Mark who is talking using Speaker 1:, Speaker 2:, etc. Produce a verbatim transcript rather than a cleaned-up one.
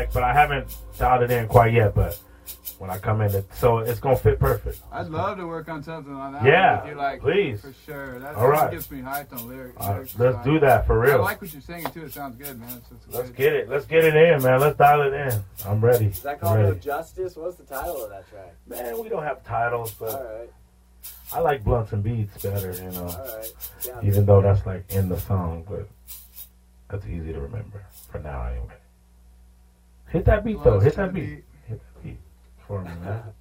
Speaker 1: like, but I haven't dialed it in quite yet. But when I come in, it, so it's gonna fit perfect.
Speaker 2: I'd love to work on something on that.
Speaker 1: Yeah,
Speaker 2: with you, like,
Speaker 1: please.
Speaker 2: For sure. That,
Speaker 1: All right.
Speaker 2: that gets me hyped on lyrics.
Speaker 1: Uh,
Speaker 2: lyrics
Speaker 1: let's
Speaker 2: side.
Speaker 1: do that for real.
Speaker 2: I like what you're saying too. It sounds good, man. It's, it's
Speaker 1: Let's
Speaker 2: good.
Speaker 1: get it. Let's get it in, man. Let's dial it in. I'm ready.
Speaker 3: Is that called
Speaker 1: I'm
Speaker 3: No
Speaker 1: ready.
Speaker 3: Justice? What's the title of that track?
Speaker 1: Man, we don't have titles, but
Speaker 3: All right.
Speaker 1: I like blunts and beats better, you know.
Speaker 3: All right. Yeah,
Speaker 1: Even though that's like in the song, but that's easy to remember for now anyway. Hit that beat though.
Speaker 2: Blunts
Speaker 1: Hit
Speaker 2: and
Speaker 1: that beat.
Speaker 2: beat.
Speaker 1: Hit that beat for me, man.